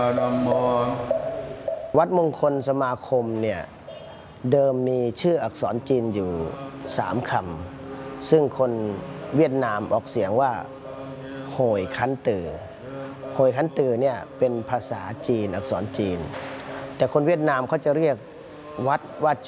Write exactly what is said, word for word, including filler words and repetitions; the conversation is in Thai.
ธัมโมวัดมงคลสมาคมเนี่ยเดิมมีชื่ออักษรจีนอยู่สามคำซึ่งคนเวียดนามออกเสียงว่าโหยคันตือโหยคันตือเนี่ยเป็นภาษาจีนอักษรจีนแต่คนเวียดนามเขาจะเรียกวัดว่า